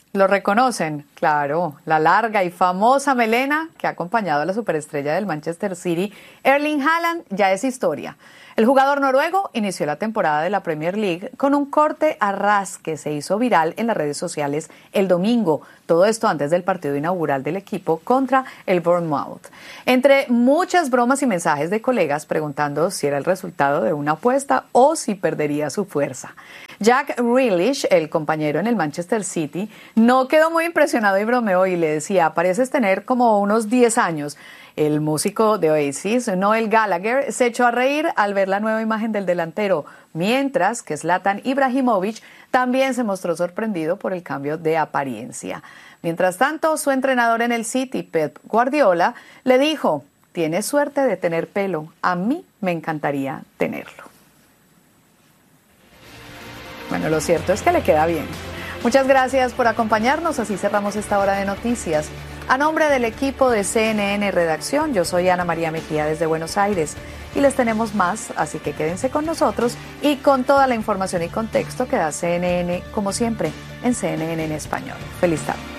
Lo reconocen, claro, la larga y famosa melena que ha acompañado a la superestrella del Manchester City, Erling Haaland, ya es historia. El jugador noruego inició la temporada de la Premier League con un corte a ras que se hizo viral en las redes sociales el domingo. Todo esto antes del partido inaugural del equipo contra el Bournemouth. Entre muchas bromas y mensajes de colegas preguntando si era el resultado de una apuesta o si perdería su fuerza. Jack Grealish, el compañero en el Manchester City, no quedó muy impresionado y bromeó y le decía: pareces tener como unos 10 años. El músico de Oasis, Noel Gallagher, se echó a reír al ver la nueva imagen del delantero, mientras que Zlatan Ibrahimovic también se mostró sorprendido por el cambio de apariencia. Mientras tanto, su entrenador en el City, Pep Guardiola, le dijo: tienes suerte de tener pelo, a mí me encantaría tenerlo. Bueno, lo cierto es que le queda bien. Muchas gracias por acompañarnos, así cerramos esta hora de noticias. A nombre del equipo de CNN Redacción, yo soy Ana María Mejía desde Buenos Aires y les tenemos más, así que quédense con nosotros y con toda la información y contexto que da CNN, como siempre, en CNN en español. Feliz tarde.